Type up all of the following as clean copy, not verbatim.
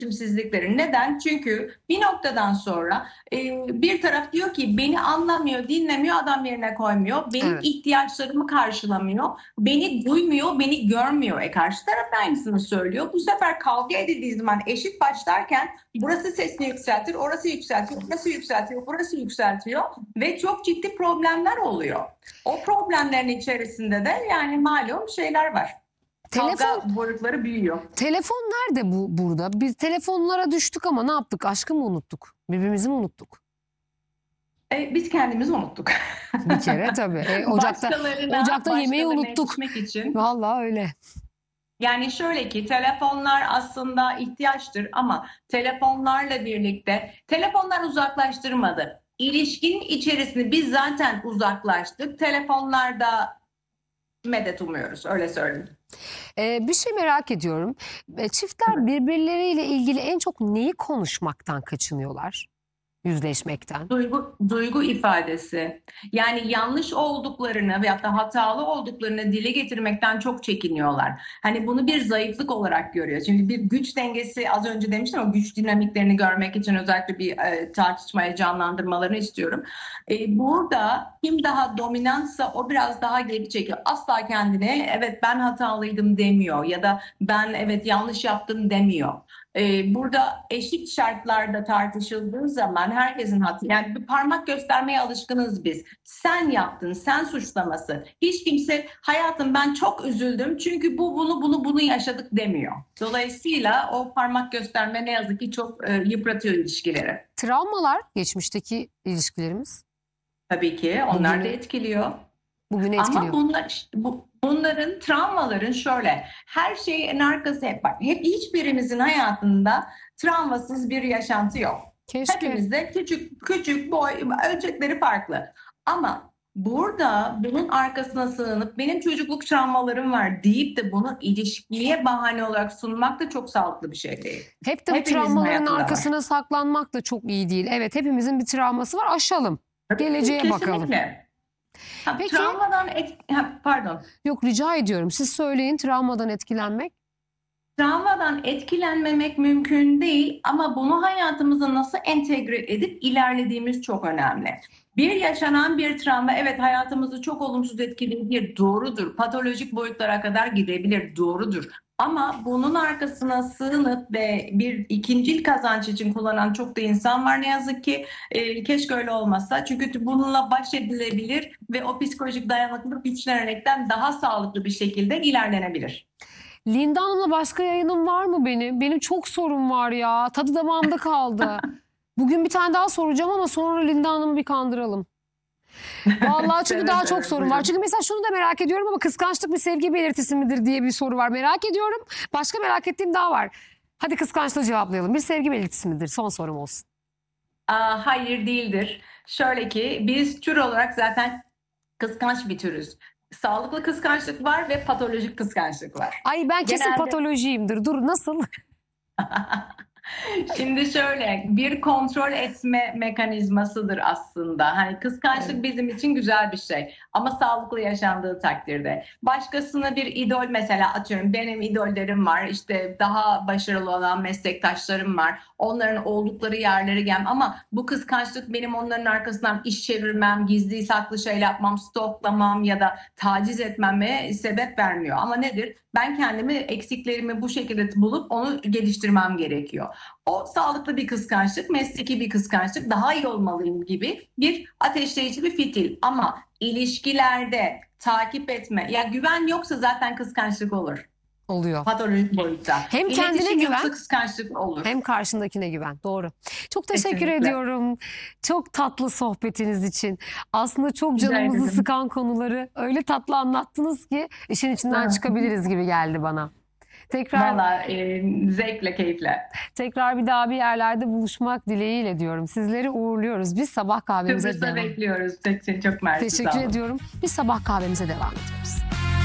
iletişimsizlikleri. Neden? Çünkü bir noktadan sonra bir taraf diyor ki beni anlamıyor, dinlemiyor, adam yerine koymuyor. Benim Evet. ihtiyaçlarımı karşılamıyor. Beni duymuyor, beni görmüyor. Karşı taraf aynısını söylüyor. Bu sefer kavga edildiği zaman eşit başlarken burası sesini yükseltir, orası yükseltiyor, burası yükseltiyor, burası yükseltiyor ve çok ciddi problemler oluyor. O problemlerin içerisinde de yani malum şeyler var. Kavga boyutları büyüyor. Telefon nerede burada? Biz telefonlara düştük ama ne yaptık? Aşkı mı unuttuk? Birbirimizi mi unuttuk? Biz kendimizi unuttuk. Bir kere tabii. Ocakta yemeği Başkalarına unuttuk. yetişmek için. Vallahi öyle. Yani şöyle ki telefonlar aslında ihtiyaçtır ama telefonlarla birlikte telefonlar uzaklaştırmadı. İlişkinin içerisinde biz zaten uzaklaştık. Telefonlarda medet umuyoruz, öyle söyleyeyim. Bir şey merak ediyorum. Çiftler birbirleriyle ilgili en çok neyi konuşmaktan kaçınıyorlar? Yüzleşmekten. Duygu ifadesi. Yani yanlış olduklarını veyahut da hatalı olduklarını dile getirmekten çok çekiniyorlar. Hani bunu bir zayıflık olarak görüyor. Çünkü bir güç dengesi, az önce demiştim ama güç dinamiklerini görmek için özellikle bir tartışmaya canlandırmalarını istiyorum. Burada kim daha dominantsa o biraz daha geri çekiyor. Asla kendine evet ben hatalıydım demiyor ya da ben evet yanlış yaptım demiyor. Burada eşit şartlarda tartışıldığı zaman herkesin hakkı, yani bir parmak göstermeye alışkınız biz. Sen yaptın, sen suçlaması. Hiç kimse hayatım ben çok üzüldüm çünkü bunu yaşadık demiyor. Dolayısıyla o parmak gösterme ne yazık ki çok yıpratıyor ilişkileri. Travmalar, geçmişteki ilişkilerimiz. Tabii ki onlar da etkiliyor. Bugünü etkiliyor. Ama bunların, travmaların şöyle, her şeyin arkası hep var. Hiçbirimizin hayatında travmasız bir yaşantı yok. Keşke. Hepimizde küçük boy ölçekleri farklı. Ama burada bunun arkasına sığınıp benim çocukluk travmalarım var deyip de bunu ilişkiye bahane olarak sunmak da çok sağlıklı bir şey değil. Hep de bu travmaların arkasına saklanmak da çok iyi değil. Evet, hepimizin bir travması var. Aşalım. Geleceğe bakalım. Peki, travmadan pardon. Yok, rica ediyorum. Siz söyleyin, travmadan etkilenmek. Travmadan etkilenmemek mümkün değil ama bunu hayatımıza nasıl entegre edip ilerlediğimiz çok önemli. Bir yaşanan bir travma evet hayatımızı çok olumsuz etkileyebilir, doğrudur. Patolojik boyutlara kadar gidebilir, doğrudur. Ama bunun arkasına sığınıp ve bir ikincil kazanç için kullanan çok da insan var ne yazık ki. Keşke öyle olmasa. Çünkü bununla baş edilebilir ve o psikolojik dayanıklılık güçlenerekten daha sağlıklı bir şekilde ilerlenebilir. Linda Hanım'la başka yayınım var mı benim? Benim çok sorum var ya. Tadı damağımda kaldı. Bugün bir tane daha soracağım ama sonra Linda Hanım'ı bir kandıralım. Vallahi çünkü daha çok sorum var. Çünkü mesela şunu da merak ediyorum ama kıskançlık bir sevgi belirtisi midir diye bir soru var. Merak ediyorum. Başka merak ettiğim daha var. Hadi kıskançlığı cevaplayalım. Bir sevgi belirtisi midir? Son sorum olsun. Hayır değildir. Şöyle ki biz tür olarak zaten kıskanç bir türüz. Sağlıklı kıskançlık var ve patolojik kıskançlık var. Ay ben kesin patolojiyimdir. Dur nasıl? Şimdi şöyle bir kontrol etme mekanizmasıdır aslında. Hani kıskançlık bizim için güzel bir şey ama sağlıklı yaşandığı takdirde. Başkasına bir idol mesela atıyorum benim idollerim var işte daha başarılı olan meslektaşlarım var. Onların oldukları yerlere gelmem ama bu kıskançlık benim onların arkasından iş çevirmem, gizli saklı şey yapmam, stoklamam ya da taciz etmeme sebep vermiyor. Ama nedir? Ben kendimi eksiklerimi bu şekilde bulup onu geliştirmem gerekiyor. O sağlıklı bir kıskançlık, mesleki bir kıskançlık, daha iyi olmalıyım gibi bir ateşleyici bir fitil. Ama ilişkilerde takip etme, ya güven yoksa zaten kıskançlık olur. Oluyor. Patolojik boyutta. Hem kendine güven, kıskançlık olur. hem karşındakine güven. Doğru. Çok teşekkür ediyorum. Çok tatlı sohbetiniz için. Aslında çok canımızı sıkan konuları öyle tatlı anlattınız ki işin içinden çıkabiliriz gibi geldi bana. Tekrar zevkle, keyifle. Tekrar bir daha bir yerlerde buluşmak dileğiyle diyorum. Sizleri uğurluyoruz. Biz sabah kahvemize Kıbrıs'ta bekliyoruz. Çok mersi. Teşekkür ediyorum. Biz sabah kahvemize devam ediyoruz.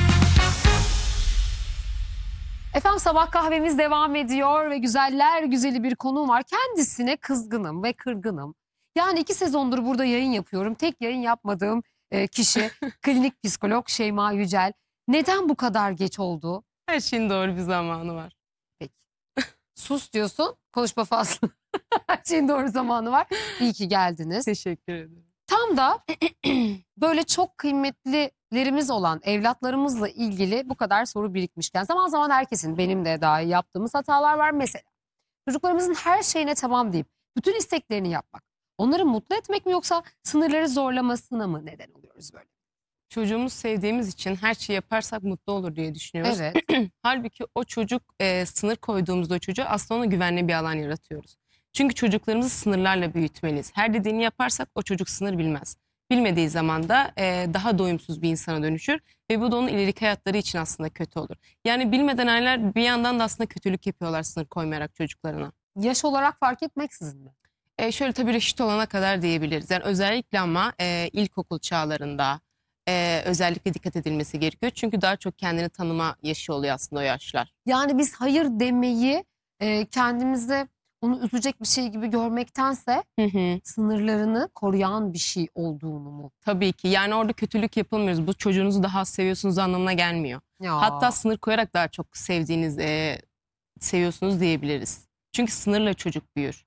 Efendim sabah kahvemiz devam ediyor ve güzeller güzeli bir konu var. Kendisine kızgınım ve kırgınım. Yani 2 sezondur burada yayın yapıyorum. Tek yayın yapmadığım kişi klinik psikolog Şeyma Yücel. Neden bu kadar geç oldu? Her şeyin doğru bir zamanı var. Peki. Sus diyorsun, konuşma fazla. Her şeyin doğru zamanı var. İyi ki geldiniz. Teşekkür ederim. Tam da böyle çok kıymetlilerimiz olan evlatlarımızla ilgili bu kadar soru birikmişken zaman zaman herkesin, benim de dahi yaptığımız hatalar var. Mesela çocuklarımızın her şeyine tamam deyip bütün isteklerini yapmak. Onları mutlu etmek mi yoksa sınırları zorlamasına mı neden oluyoruz böyle? Çocuğumuzu sevdiğimiz için her şeyi yaparsak mutlu olur diye düşünüyoruz. Evet. Halbuki o çocuk sınır koyduğumuzda o çocuğa aslında ona güvenli bir alan yaratıyoruz. Çünkü çocuklarımızı sınırlarla büyütmeliyiz. Her dediğini yaparsak o çocuk sınır bilmez. Bilmediği zaman da daha doyumsuz bir insana dönüşür ve bu da onun ileriki hayatları için aslında kötü olur. Yani bilmeden aileler bir yandan da aslında kötülük yapıyorlar sınır koymayarak çocuklarına. Yaş olarak fark etmeksizin mi? Şöyle tabii reşit olana kadar diyebiliriz. Yani özellikle ama ilkokul çağlarında özellikle dikkat edilmesi gerekiyor. Çünkü daha çok kendini tanıma yaşı oluyor aslında o yaşlar. Yani biz hayır demeyi kendimize onu üzecek bir şey gibi görmektense Hı hı. sınırlarını koruyan bir şey olduğunu mu? Tabii ki. Yani orada kötülük yapılmıyoruz. Bu çocuğunuzu daha az seviyorsunuz anlamına gelmiyor. Ya. Hatta sınır koyarak daha çok sevdiğiniz, seviyorsunuz diyebiliriz. Çünkü sınırla çocuk büyür.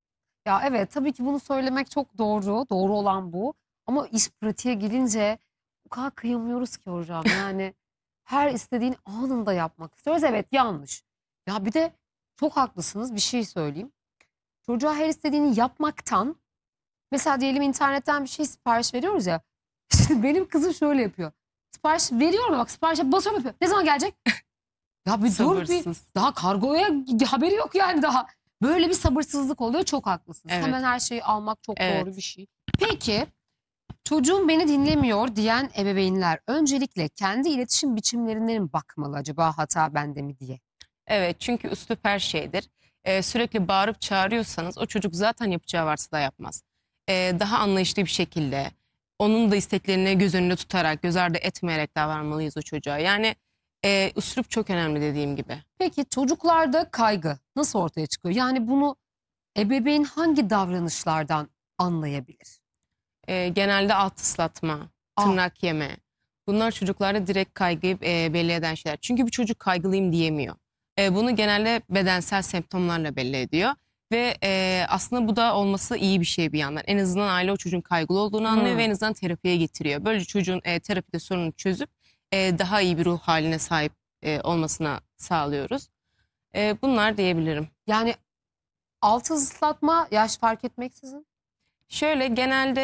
Ya evet, tabii ki bunu söylemek çok doğru. Doğru olan bu. Ama iş pratiğe gelince o kadar kıyamıyoruz ki hocam. Yani her istediğin anında yapmak istiyoruz. Evet, yanlış. Ya bir de çok haklısınız, bir şey söyleyeyim. Çocuğa her istediğini yapmaktan, mesela diyelim internetten bir şey sipariş veriyoruz ya. Şimdi benim kızım şöyle yapıyor. Sipariş veriyorum, bak siparişe basıyorum, yapıyor. Ne zaman gelecek? Ya bir dur bir. Sabırsız. Daha kargoya haberi yok yani daha. Böyle bir sabırsızlık oluyor. Çok haklısınız. Evet. Hemen her şeyi almak çok Evet. doğru bir şey. Peki çocuğum beni dinlemiyor diyen ebeveynler öncelikle kendi iletişim biçimlerine mi bakmalı, acaba hata bende mi diye? Evet, çünkü üslup her şeydir. Sürekli bağırıp çağırıyorsanız o çocuk zaten yapacağı varsa da yapmaz. Daha anlayışlı bir şekilde onun da isteklerini göz önünde tutarak, göz ardı etmeyerek davranmalıyız o çocuğa. Yani üslup çok önemli dediğim gibi. Peki çocuklarda kaygı nasıl ortaya çıkıyor? Yani bunu ebeveyn hangi davranışlardan anlayabilir? Genelde alt ıslatma, Aa. tırnak yeme. Bunlar çocuklarda direkt kaygıyı belli eden şeyler. Çünkü bir çocuk kaygılıyım diyemiyor. Bunu genelde bedensel semptomlarla belli ediyor. Ve aslında bu da olması iyi bir şey bir yandan. En azından aile o çocuğun kaygılı olduğunu anlıyor ve en azından terapiye getiriyor. Böylece çocuğun terapide sorunu çözüp daha iyi bir ruh haline sahip olmasına sağlıyoruz. Bunlar diyebilirim. Yani altı ıslatma yaş fark etmeksizin. Şöyle genelde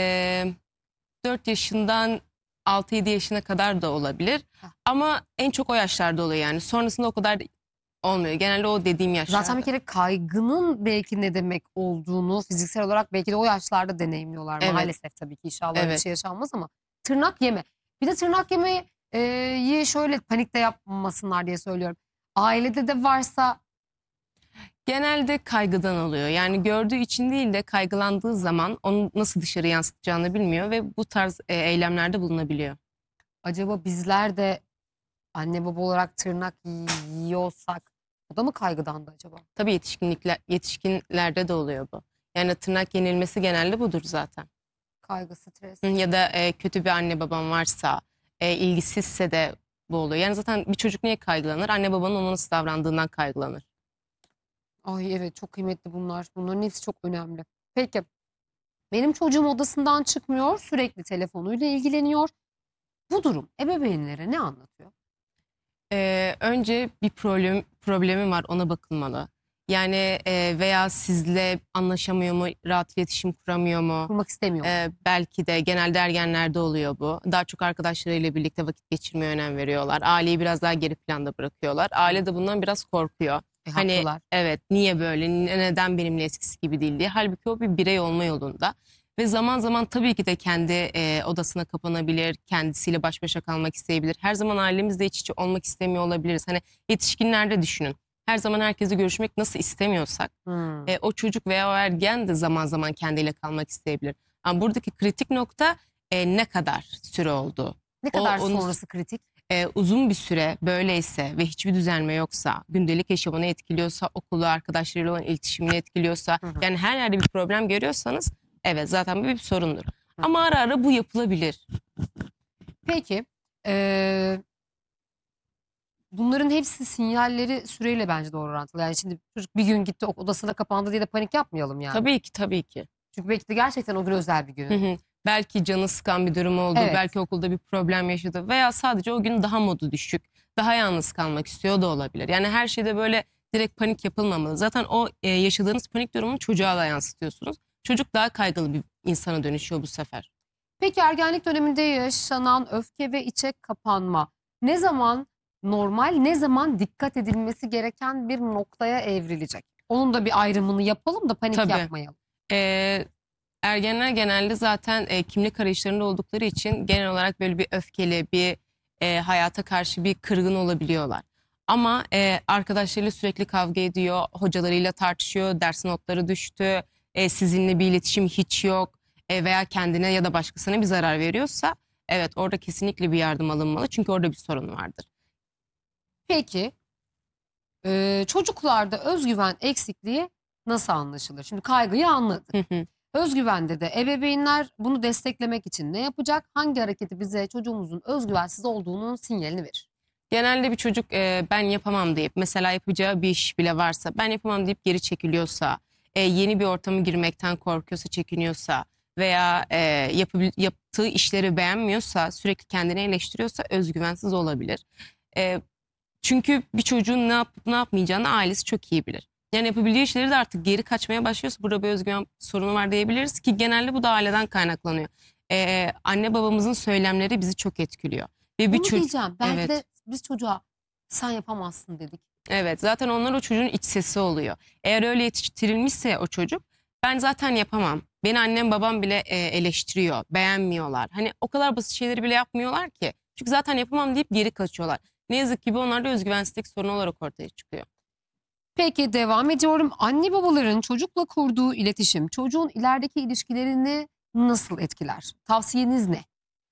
4 yaşından 6-7 yaşına kadar da olabilir. Heh. Ama en çok o yaşlarda oluyor yani. Sonrasında o kadar olmuyor. Genelde o dediğim yaşlarda. Zaten bir kere kaygının belki ne demek olduğunu fiziksel olarak belki de o yaşlarda deneyimliyorlar. Evet. Maalesef tabii ki inşallah öyle bir Evet. şey yaşanmaz ama tırnak yeme. Bir de tırnak yemeyi şöyle panikte yapmasınlar diye söylüyorum. Ailede de varsa Genelde kaygıdan oluyor. Yani gördüğü için değil de kaygılandığı zaman onu nasıl dışarı yansıtacağını bilmiyor ve bu tarz eylemlerde bulunabiliyor. acaba bizler de anne baba olarak tırnak yiyorsak o da mı kaygıdandı acaba? Tabii yetişkinlerde de oluyor bu. Yani tırnak yenilmesi genelde budur zaten. Kaygı, stres. Ya da kötü bir anne babam varsa, ilgisizse de bu oluyor. Yani zaten bir çocuk niye kaygılanır? Anne babanın ona nasıl davrandığından kaygılanır. Ay evet, çok kıymetli bunlar. Bunların hepsi çok önemli. Peki benim çocuğum odasından çıkmıyor, sürekli telefonuyla ilgileniyor. Bu durum ebeveynlere ne anlatıyor? Önce bir problemi var, ona bakılmalı. Yani veya sizle anlaşamıyor mu, rahat iletişim kuramıyor mu? Kurmak istemiyor. Belki de genelde ergenlerde oluyor bu. Daha çok arkadaşlarıyla birlikte vakit geçirmeye önem veriyorlar. Aileyi biraz daha geri planda bırakıyorlar. Aile de bundan biraz korkuyor. Hani Haklılar. evet, niye böyle, neden benimle eskisi gibi değil diye. Halbuki o bir birey olma yolunda. Ve zaman zaman tabii ki de kendi odasına kapanabilir, kendisiyle baş başa kalmak isteyebilir. Her zaman ailemizle iç içe olmak istemiyor olabiliriz. Hani yetişkinlerde düşünün. Her zaman herkesle görüşmek nasıl istemiyorsak, Hmm. o çocuk veya o ergen de zaman zaman kendiyle kalmak isteyebilir. Ama buradaki kritik nokta ne kadar süre oldu? Ne kadar onu- sonrası kritik? Uzun bir süre böyleyse ve hiçbir düzelme yoksa, gündelik yaşamını etkiliyorsa, okulu, arkadaşlarıyla olan iletişimini etkiliyorsa, Hı hı. yani her yerde bir problem görüyorsanız evet zaten bu bir sorundur. Ama ara ara bu yapılabilir. Peki bunların hepsi sinyalleri süreyle bence doğru orantılı. Yani şimdi çocuk bir gün gitti odasına kapandı diye de panik yapmayalım yani. Tabii ki, tabii ki. Çünkü belki de gerçekten o gün özel bir Hı gün. hı. Belki canı sıkan bir durum oldu. Evet. Belki okulda bir problem yaşadı veya sadece o gün daha modu düşük. Daha yalnız kalmak istiyor da olabilir. Yani her şeyde böyle direkt panik yapılmamalı. Zaten o yaşadığınız panik durumunu çocuğa da yansıtıyorsunuz. Çocuk daha kaygılı bir insana dönüşüyor bu sefer. Peki ergenlik döneminde yaşanan öfke ve içe kapanma ne zaman normal, ne zaman dikkat edilmesi gereken bir noktaya evrilecek? Onun da bir ayrımını yapalım da panik Tabii. yapmayalım. E, Ergenler genelde zaten kimlik arayışlarında oldukları için genel olarak böyle bir öfkeli, bir hayata karşı bir kırgın olabiliyorlar. Ama arkadaşlarıyla sürekli kavga ediyor, hocalarıyla tartışıyor, ders notları düştü, sizinle bir iletişim hiç yok veya kendine ya da başkasına bir zarar veriyorsa evet orada kesinlikle bir yardım alınmalı çünkü orada bir sorun vardır. Peki çocuklarda özgüven eksikliği nasıl anlaşılır? Şimdi kaygıyı anladık. Hı hı. Özgüvende de ebeveynler bunu desteklemek için ne yapacak? Hangi hareketi bize çocuğumuzun özgüvensiz olduğunun sinyalini verir? Genelde bir çocuk ben yapamam deyip mesela yapacağı bir iş bile varsa ben yapamam deyip geri çekiliyorsa, yeni bir ortama girmekten korkuyorsa, çekiniyorsa veya yaptığı işleri beğenmiyorsa, sürekli kendini eleştiriyorsa özgüvensiz olabilir. E, Çünkü bir çocuğun ne yapıp ne yapmayacağını ailesi çok iyi bilir. Yani yapabildiği işleri de artık geri kaçmaya başlıyorsa burada bir özgüven sorunu var diyebiliriz ki genelde bu da aileden kaynaklanıyor. Anne babamızın söylemleri bizi çok etkiliyor. Ve bir Bunu çocuk diyeceğim. Belki evet. de biz çocuğa sen yapamazsın dedik. Evet, zaten onlar o çocuğun iç sesi oluyor. Eğer öyle yetiştirilmişse o çocuk, ben zaten yapamam. Beni annem babam bile eleştiriyor, beğenmiyorlar. Hani o kadar basit şeyleri bile yapmıyorlar ki. Çünkü zaten yapamam deyip geri kaçıyorlar. Ne yazık ki bu onlarda özgüvensizlik sorunu olarak ortaya çıkıyor. Peki devam ediyorum. Anne babaların çocukla kurduğu iletişim çocuğun ilerideki ilişkilerini nasıl etkiler? Tavsiyeniz ne?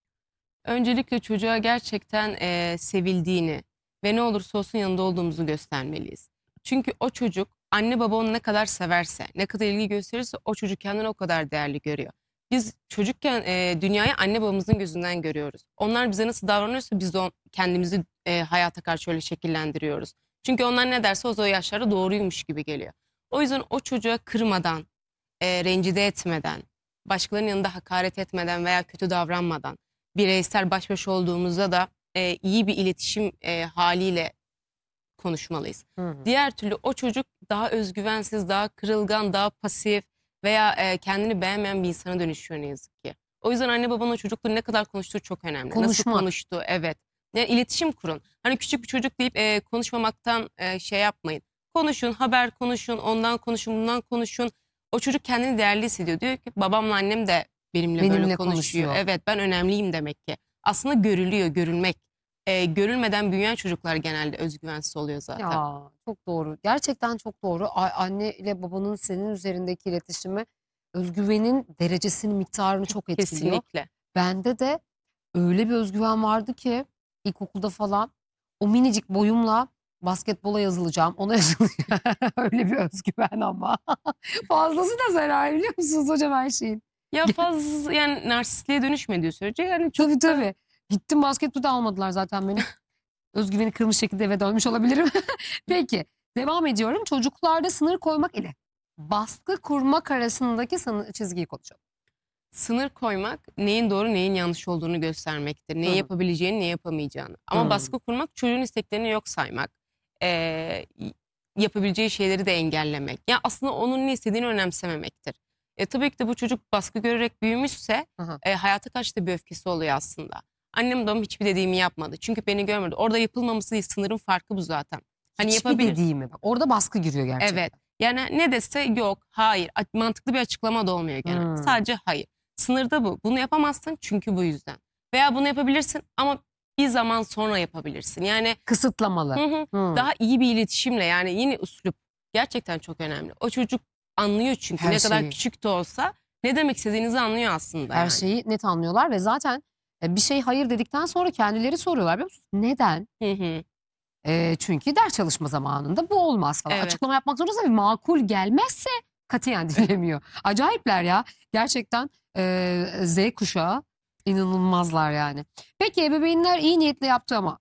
Öncelikle çocuğa gerçekten sevildiğini ve ne olursa olsun yanında olduğumuzu göstermeliyiz. Çünkü o çocuk anne baba onu ne kadar severse, ne kadar ilgi gösterirse o çocuk kendini o kadar değerli görüyor. Biz çocukken dünyayı anne babamızın gözünden görüyoruz. Onlar bize nasıl davranıyorsa biz de kendimizi hayata karşı öyle şekillendiriyoruz. Çünkü onlar ne derse o yaşlarda doğruymuş gibi geliyor. O yüzden o çocuğa kırmadan, rencide etmeden, başkalarının yanında hakaret etmeden veya kötü davranmadan, bireysel baş başa olduğumuzda da iyi bir iletişim haliyle konuşmalıyız. Hı hı. Diğer türlü o çocuk daha özgüvensiz, daha kırılgan, daha pasif veya kendini beğenmeyen bir insana dönüşüyor ne yazık ki. O yüzden anne babanın o çocukla ne kadar konuştuğu çok önemli. Nasıl Konuşmak. konuştuğu, evet. Yani iletişim kurun. Hani küçük bir çocuk deyip konuşmamaktan şey yapmayın. Konuşun, haber konuşun, ondan konuşun, bundan konuşun. O çocuk kendini değerli hissediyor. Diyor ki babamla annem de benimle böyle Benimle konuşuyor. konuşuyor. Evet, ben önemliyim demek ki. Aslında görülüyor, görülmek. Görülmeden büyüyen çocuklar genelde özgüvensiz oluyor zaten. Ya çok doğru. Gerçekten çok doğru. Anne ile babanın senin üzerindeki iletişimi özgüvenin derecesini, miktarını çok etkiliyor. Kesinlikle. Bende de öyle bir özgüven vardı ki ilkokulda falan o minicik boyumla basketbola yazılacağım. Ona yazılacağım. Öyle bir özgüven ama. Fazlası da zarar biliyor musunuz hocam her şeyin? Ya fazla yani narsistliğe dönüşmediği sürece yani çok Tabii tabii. Gittim basketbolda almadılar zaten beni. Özgüveni kırmış şekilde eve dönmüş olabilirim. Peki devam ediyorum. Çocuklarda sınır koymak ile baskı kurmak arasındaki çizgiyi konuşalım. sınır koymak neyin doğru neyin yanlış olduğunu göstermektir. Neyi Hı. yapabileceğini, ne yapamayacağını. Ama Hı. baskı kurmak çocuğun isteklerini yok saymak. Yapabileceği şeyleri de engellemek. Ya aslında onun ne istediğini önemsememektir. Tabii ki de bu çocuk baskı görerek büyümüşse Aha. hayata karşı da bir öfkesi oluyor aslında. Annem babam hiçbir dediğimi yapmadı. Çünkü beni görmedi. Orada yapılmaması değil, sınırın farkı bu zaten. Hani Hiçbir yapabilir. dediğimi bak. Orada baskı giriyor gerçekten. Evet. Yani ne dese yok, hayır. Mantıklı bir açıklama da olmuyor genelde. Hmm. Sadece hayır. Sınırda bu. Bunu yapamazsın çünkü bu yüzden. Veya bunu yapabilirsin ama bir zaman sonra yapabilirsin. Yani Kısıtlamalı. hı hı, Hmm. daha iyi bir iletişimle yani yeni üslup gerçekten çok önemli. O çocuk anlıyor çünkü Her ne kadar şeyi. küçük de olsa ne demek istediğinizi anlıyor aslında Her yani. şeyi net anlıyorlar ve zaten bir şey hayır dedikten sonra kendileri soruyorlar biliyor musunuz? Neden? Hı hı. Çünkü ders çalışma zamanında bu olmaz falan. Evet. Açıklama yapmak zorunda ve makul gelmezse katiyen dinlemiyor. Acayipler ya. Gerçekten Z kuşağı inanılmazlar yani. Peki ebeveynler iyi niyetle yaptı ama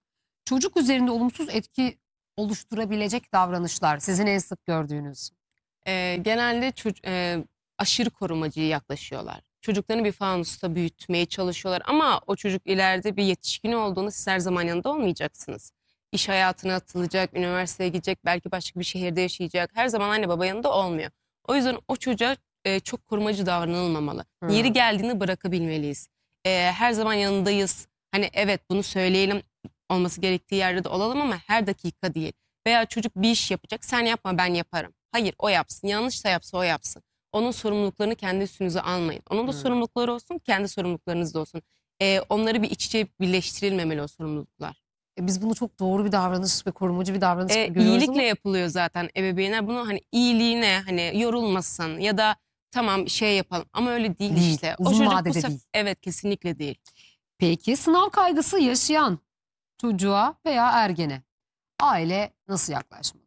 çocuk üzerinde olumsuz etki oluşturabilecek davranışlar sizin en sık gördüğünüz? Genelde aşırı korumacı yaklaşıyorlar. Çocuklarını bir fanusta büyütmeye çalışıyorlar ama o çocuk ileride bir yetişkin olduğunda siz her zaman yanında olmayacaksınız. İş hayatına atılacak, üniversiteye gidecek, belki başka bir şehirde yaşayacak. Her zaman anne baba yanında olmuyor. O yüzden o çocuğa çok korumacı davranılmamalı. Yeri geldiğinde bırakabilmeliyiz. Her zaman yanındayız. Hani evet, bunu söyleyelim, olması gerektiği yerde de olalım ama her dakika değil. Veya çocuk bir iş yapacak, sen yapma ben yaparım. Hayır, o yapsın. Yanlış da yapsa o yapsın. Onun sorumluluklarını kendi üstünüze almayın. Onun da sorumlulukları olsun, kendi sorumluluklarınız da olsun. Onları bir iç içe birleştirilmemeli o sorumluluklar. Biz bunu çok doğru bir davranış ve korumacı bir davranış gibi görüyoruz İyilikle ama yapılıyor zaten ebeveynler. Bunu hani iyiliğine, hani yorulmasın ya da tamam şey yapalım ama öyle değil Değil, işte. uzun vadede değil. Evet, kesinlikle değil. peki sınav kaygısı yaşayan çocuğa veya ergene aile nasıl yaklaşmalı?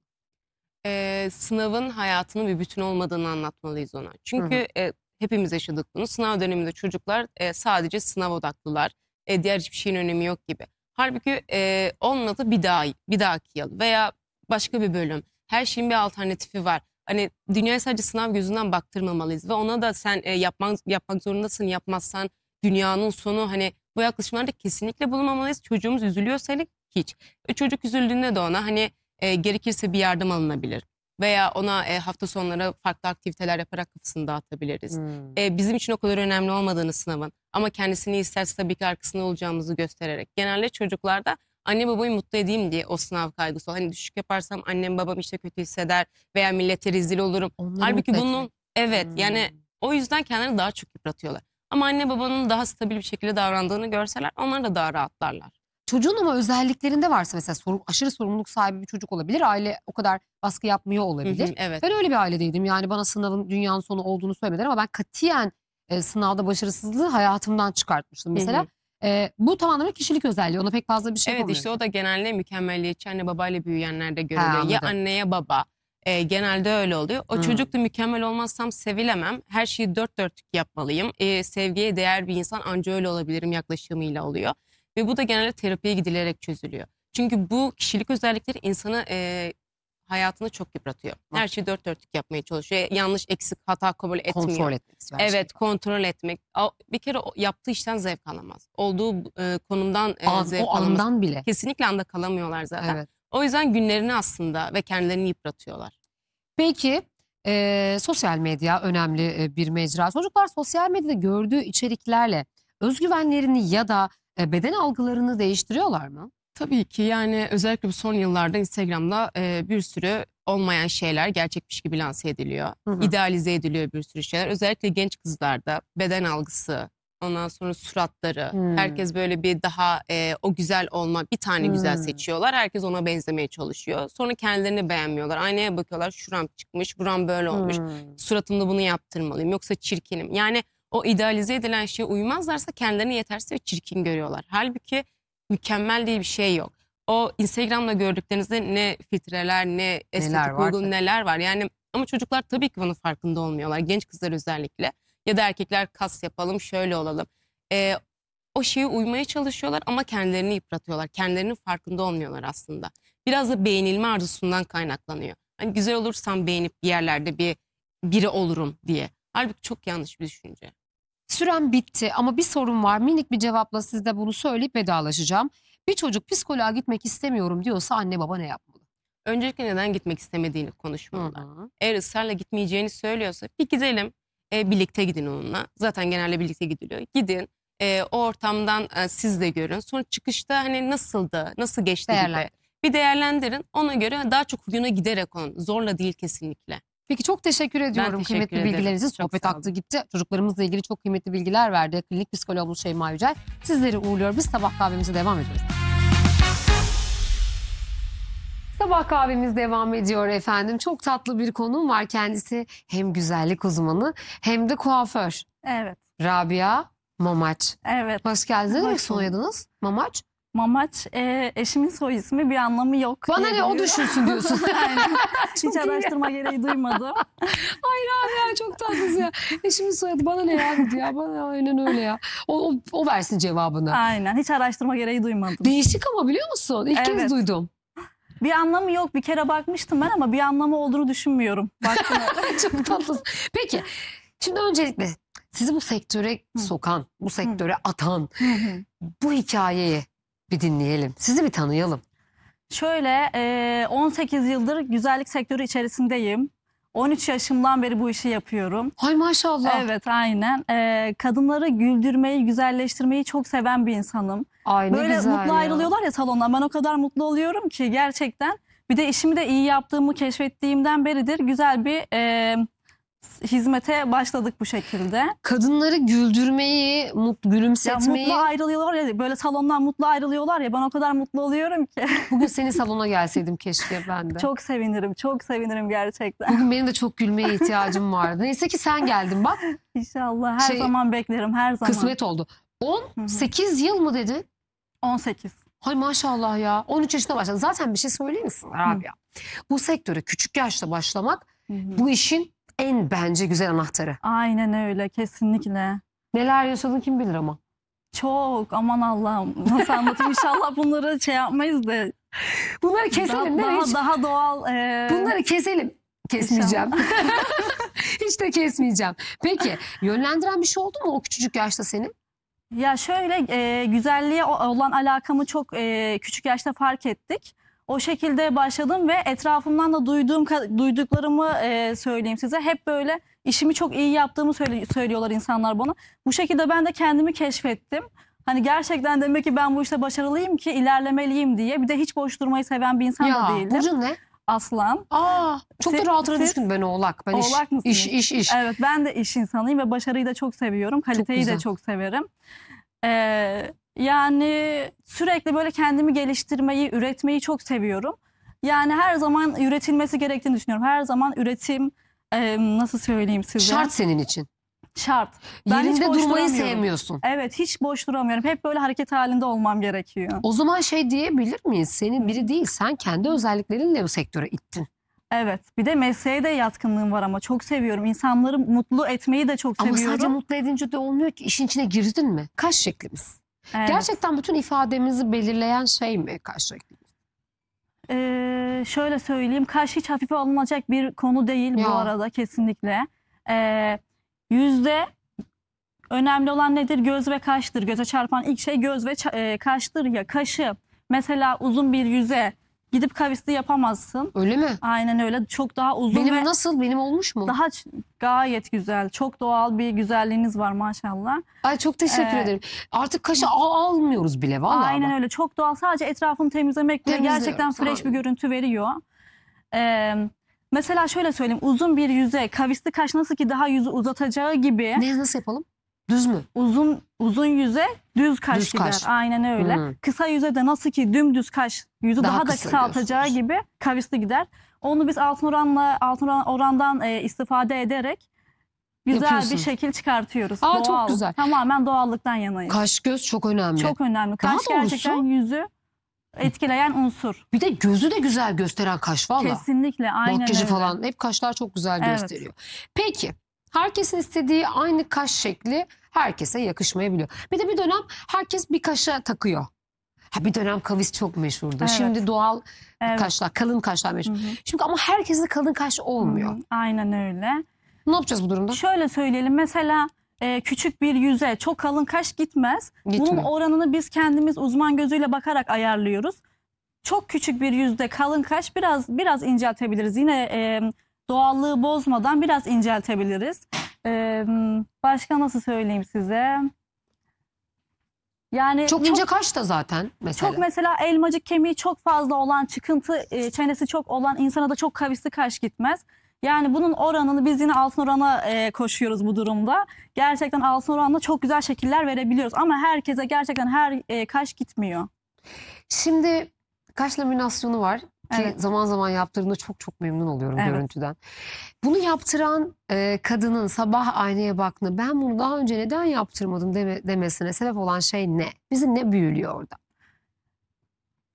Sınavın hayatının bir bütün olmadığını anlatmalıyız ona. Çünkü hepimiz yaşadık bunu. Sınav döneminde çocuklar sadece sınav odaklılar. Diğer hiçbir şeyin önemi yok gibi. Halbuki olmadı bir dahaki yıl veya başka bir bölüm. Her şeyin bir alternatifi var. Hani dünyaya sadece sınav gözünden baktırmamalıyız ve ona da sen yapmak zorundasın, yapmazsan dünyanın sonu, hani bu yaklaşımlarda kesinlikle bulunmamalıyız. Çocuğumuz üzülüyorsa hele hiç. Çocuk üzüldüğünde de ona hani gerekirse bir yardım alınabilir. Veya ona hafta sonları farklı aktiviteler yaparak kafasını dağıtabiliriz. Bizim için o kadar önemli olmadığını sınavın ama kendisini isterse tabii ki arkasında olacağımızı göstererek. Genelde çocuklarda anne babayı mutlu edeyim diye o sınav kaygısı. Hani düşük yaparsam annem babam işte kötü hisseder veya millete rezil olurum. Onları Halbuki mutlu bunun etmek. yani o yüzden kendilerini daha çok yıpratıyorlar. Ama anne babanın daha stabil bir şekilde davrandığını görseler onlar da daha rahatlarlar. Çocuğun ama özelliklerinde varsa mesela aşırı sorumluluk sahibi bir çocuk olabilir. Aile o kadar baskı yapmıyor olabilir. Evet. Ben öyle bir ailedeydim. Yani bana sınavın dünyanın sonu olduğunu söylemediler ama ben katiyen sınavda başarısızlığı hayatımdan çıkartmıştım mesela. Bu tamamen kişilik özelliği. Ona pek fazla bir şey Evet, yapamıyoruz. işte o da genelde mükemmelliyetçi anne babayla büyüyenlerde görülüyor. Ya anladım. anne ya baba. Genelde öyle oluyor. O çocuk da mükemmel olmazsam sevilemem. Her şeyi dört dörtlük yapmalıyım. Sevgiye değer bir insan anca öyle olabilirim yaklaşımıyla oluyor. Ve bu da genelde terapiye gidilerek çözülüyor. Çünkü bu kişilik özellikleri insanı hayatını çok yıpratıyor. Her şeyi dört dörtlük yapmaya çalışıyor. Yanlış, eksik, hata kabul etmiyor. Kontrol etmek istiyor her şeyi. Evet, kontrol etmek. Bir kere yaptığı işten zevk alamaz. Olduğu konumdan zevk O alamaz. andan bile. Kesinlikle anda kalamıyorlar zaten. Evet. O yüzden günlerini aslında ve kendilerini yıpratıyorlar. Peki sosyal medya önemli bir mecra. Çocuklar sosyal medyada gördüğü içeriklerle özgüvenlerini ya da beden algılarını değiştiriyorlar mı? Tabii ki, yani özellikle bu son yıllarda Instagram'da bir sürü olmayan şeyler gerçekmiş gibi lanse ediliyor. Hı hı. İdealize ediliyor bir sürü şeyler. Özellikle genç kızlarda beden algısı, ondan sonra suratları. Herkes böyle bir daha o güzel olma, bir tane güzel seçiyorlar. Herkes ona benzemeye çalışıyor. Sonra kendilerini beğenmiyorlar. Aynaya bakıyorlar, şuram çıkmış, buram böyle olmuş. Suratımda bunu yaptırmalıyım yoksa çirkinim. Yani o idealize edilen şeye uymazlarsa kendilerini yetersiz ve çirkin görüyorlar. Halbuki mükemmel diye bir şey yok. O Instagram'da gördüklerinizde ne filtreler, ne estetik var uygun tabii. neler var. Yani ama çocuklar tabii ki bunun farkında olmuyorlar. Genç kızlar özellikle. Ya da erkekler kas yapalım, şöyle olalım. O şeye uymaya çalışıyorlar ama kendilerini yıpratıyorlar. Kendilerinin farkında olmuyorlar aslında. Biraz da beğenilme arzusundan kaynaklanıyor. Hani güzel olursam beğenip bir yerlerde biri olurum diye. Halbuki çok yanlış bir düşünce. Sürem bitti ama bir sorun var. Minik bir cevapla size bunu söyleyip vedalaşacağım. Bir çocuk psikoloğa gitmek istemiyorum diyorsa anne baba ne yapmalı? Öncelikle neden gitmek istemediğini konuşmalılar. Eğer ısrarla gitmeyeceğini söylüyorsa bir gidelim. Birlikte gidin onunla. Zaten genelde birlikte gidiliyor. Gidin. O ortamdan siz de görün. Sonra çıkışta hani nasıldı, nasıl geçti gibi. Bir değerlendirin. Ona göre daha çok huyuna giderek onun. Zorla değil kesinlikle. Peki çok teşekkür ediyorum teşekkür kıymetli ederim. bilgileriniz için. Çok Sohbet sağ olun. aktı gitti. Çocuklarımızla ilgili çok kıymetli bilgiler verdi. Klinik psikologumuz Şeyma Yücel. Sizleri uğurluyor. Biz sabah kahvemize devam ediyoruz. Sabah kahvemiz devam ediyor efendim. Çok tatlı bir konuğum var. Kendisi hem güzellik uzmanı hem de kuaför. Evet, Rabia Mamaç. evet. Hoş geldiniz. Ne demek Hoş bulduk. soyadınız? Mamaç. Mamaç eşimin soy ismi, bir anlamı yok. Bana ne, o diyebilirim. düşünsün diyorsun. Aynen. Hiç Çok iyi. araştırma gereği duymadım. Hayır ya, çok tatlısın ya. Eşimin soyadı bana ne ya dedi ya. Bana aynen öyle ya. O versin cevabını. Aynen, hiç araştırma gereği duymadım. Değişik ama, biliyor musun? İlk kez Evet. duydum. Bir anlamı yok. Bir kere bakmıştım ben ama bir anlamı olduğunu düşünmüyorum. Baktım. Çok tatlısın. Peki, şimdi öncelikle sizi bu sektöre sokan, bu sektöre atan Hı hı. bu hikayeyi bir dinleyelim. Sizi bir tanıyalım. Şöyle 18 yıldır güzellik sektörü içerisindeyim. 13 yaşımdan beri bu işi yapıyorum. Ay maşallah. Evet, aynen. Kadınları güldürmeyi, güzelleştirmeyi çok seven bir insanım. Ay ne Böyle güzel mutlu ya. ayrılıyorlar ya salondan. Ben o kadar mutlu oluyorum ki gerçekten. Bir de işimi de iyi yaptığımı keşfettiğimden beridir güzel bir hizmete başladık bu şekilde. Kadınları güldürmeyi, Ya gülümsetmeyi. mutlu ayrılıyorlar ya, böyle salondan mutlu ayrılıyorlar ya, ben o kadar mutlu oluyorum ki. Bugün senin salona gelseydim keşke ben de. Çok sevinirim, çok sevinirim gerçekten. Bugün benim de çok gülmeye ihtiyacım vardı. Neyse ki sen geldin bak. İnşallah her Şey, zaman beklerim, her zaman. Kısmet oldu. 18 yıl mı dedin? 18. Hay maşallah ya. 13 yaşında başladın. Zaten bir şey söyleyeyim mi sana abi ya? Bu sektöre küçük yaşta başlamak Hı hı. bu işin en bence güzel anahtarı. Aynen öyle, kesinlikle. Neler yaşadın kim bilir ama. Çok, aman Allah'ım, nasıl anlatayım, inşallah bunları şey yapmayız da Bunları keselim değil mi? Hiç- daha doğal. Bunları keselim. Kesmeyeceğim. Hiç de kesmeyeceğim. Peki yönlendiren bir şey oldu mu o küçücük yaşta seni? Ya şöyle güzelliğe olan alakamı çok küçük yaşta fark ettik. O şekilde başladım ve etrafımdan da duyduklarımı söyleyeyim size. Hep böyle işimi çok iyi yaptığımı söylüyorlar insanlar bana. Bu şekilde ben de kendimi keşfettim. Hani gerçekten demek ki ben bu işte başarılıyım ki ilerlemeliyim diye. Bir de hiç boş durmayı seven bir insan da değildim. Burcun ne? Aslan. Aa, çok da Siz- rahatına siz- düşkün, ben Oğlak. Ben Oğlak mısınız? iş. Evet, ben de iş insanıyım ve başarıyı da çok seviyorum. Kaliteyi güzel. de çok severim. Yani sürekli böyle kendimi geliştirmeyi, üretmeyi çok seviyorum. Yani her zaman üretilmesi gerektiğini düşünüyorum. Her zaman üretim, nasıl söyleyeyim size? Şart senin için. Şart. Ben hiç Yerinde boş durmayı duramıyorum. sevmiyorsun. Evet, hiç boş duramıyorum. Hep böyle hareket halinde olmam gerekiyor. O zaman şey diyebilir miyiz? Senin biri değil, sen kendi özelliklerinle bu sektöre ittin. Evet. Bir de mesleğe de yatkınlığım var ama çok seviyorum. İnsanları mutlu etmeyi de çok Ama seviyorum. sadece mutlu edince de olmuyor ki. İşin içine girdin mi? Kaş şeklimiz. Evet. Gerçekten bütün ifademizi belirleyen şey mi kaş şeklimiz? Şöyle söyleyeyim, kaş hiç hafife alınacak bir konu değil Ya. bu arada, kesinlikle. Yüzde önemli olan nedir? Göz ve kaştır. Göze çarpan ilk şey göz ve kaştır ya. Kaşı mesela uzun bir yüze gidip kavisli yapamazsın. Öyle mi? Aynen öyle. Çok daha uzun Benim ve nasıl? Benim olmuş mu? daha gayet güzel. Çok doğal bir güzelliğiniz var maşallah. Ay çok teşekkür Ee, ederim. Artık kaşı almıyoruz bile vallahi. Aynen bak. öyle. Çok doğal. Sadece etrafını temizlemekle Temizliyoruz, gerçekten fresh bir aynen. görüntü veriyor. Mesela şöyle söyleyeyim. Uzun bir yüze kavisli kaş nasıl ki daha yüzü uzatacağı gibi Nasıl yapalım? Düz mü? uzun yüze düz kaş Düz gider. kaş. Aynen öyle. Hmm. Kısa yüze de nasıl ki dümdüz kaş yüzü Daha daha da kısa kısaltacağı diyorsunuz. gibi kavisli gider. Onu biz altın orandan istifade ederek güzel Yapıyorsun. bir şekil çıkartıyoruz. Aa, çok Doğal. güzel. Tamamen doğallıktan yanayız. Kaş göz çok önemli. Çok önemli. Daha Kaş doğrusu- gerçekten yüzü etkileyen unsur. Bir de gözü de güzel gösteren kaş valla. Kesinlikle, aynen Makyajı öyle. falan hep kaşlar çok güzel Evet. gösteriyor. Peki herkesin istediği aynı kaş şekli herkese yakışmayabiliyor. Bir de bir dönem herkes bir kaşa takıyor. Ha, bir dönem kavis çok meşhurdu. Evet. Şimdi doğal Evet. kaşlar, kalın kaşlar meşhur. Hı hı. Şimdi ama herkeste kalın kaş olmuyor. Hı hı. Aynen öyle. Ne yapacağız bu durumda? Şöyle söyleyelim, mesela küçük bir yüze çok kalın kaş gitmez. Bunun Gitmiyor. oranını biz kendimiz uzman gözüyle bakarak ayarlıyoruz. Çok küçük bir yüzde kalın kaş biraz inceltebiliriz. Yine doğallığı bozmadan biraz inceltebiliriz. Başka nasıl söyleyeyim size? Yani Çok ince kaş da zaten mesela. çok mesela elmacık kemiği çok fazla olan, çıkıntı çenesi çok olan insana da çok kavisli kaş gitmez. Yani bunun oranını biz yine altın orana koşuyoruz bu durumda. Gerçekten altın oranla çok güzel şekiller verebiliyoruz. Ama herkese gerçekten her kaş gitmiyor. Şimdi kaş laminasyonu var ki Evet. zaman zaman yaptırdığımda çok memnun oluyorum Evet. görüntüden. Bunu yaptıran kadının sabah aynaya baktığında ben bunu daha önce neden yaptırmadım demesine sebep olan şey ne? Bizi ne büyülüyor orada?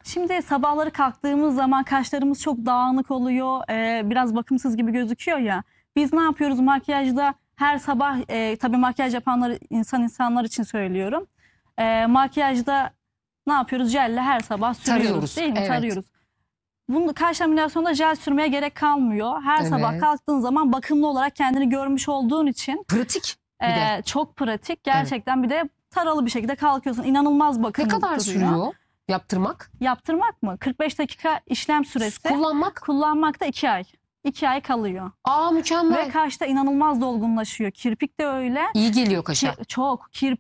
Şimdi sabahları kalktığımız zaman kaşlarımız çok dağınık oluyor. Biraz bakımsız gibi gözüküyor ya. Biz ne yapıyoruz makyajda? Her sabah tabii makyaj yapanlar insanlar için söylüyorum. Makyajda ne yapıyoruz? Jelle her sabah sürüyoruz, Tarıyoruz, değil mi? evet. Tarıyoruz. Bunu kaş laminasyonda jel sürmeye gerek kalmıyor. Her sabah Evet. kalktığın zaman bakımlı olarak kendini görmüş olduğun için Pratik bir de. çok pratik. Gerçekten bir de taralı bir şekilde kalkıyorsun. İnanılmaz Ne bakımlı kadar duruyor. sürüyor yaptırmak? Yaptırmak mı? 45 dakika işlem süresi. Kullanmak? Kullanmakta 2 ay. 2 ay kalıyor. Aa, mükemmel. Ve kaşta inanılmaz dolgunlaşıyor. Kirpik de öyle. İyi geliyor kaşa. Çok.